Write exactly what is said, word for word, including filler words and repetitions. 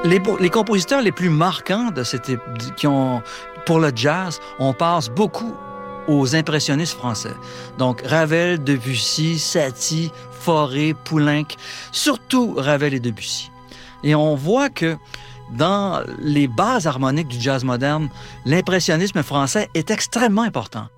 Les, les compositeurs les plus marquants de cette, qui ont, pour le jazz, on passe beaucoup aux impressionnistes français. Donc, Ravel, Debussy, Satie, Fauré, Poulenc, surtout Ravel et Debussy. Et on voit que dans les bases harmoniques du jazz moderne, l'impressionnisme français est extrêmement important.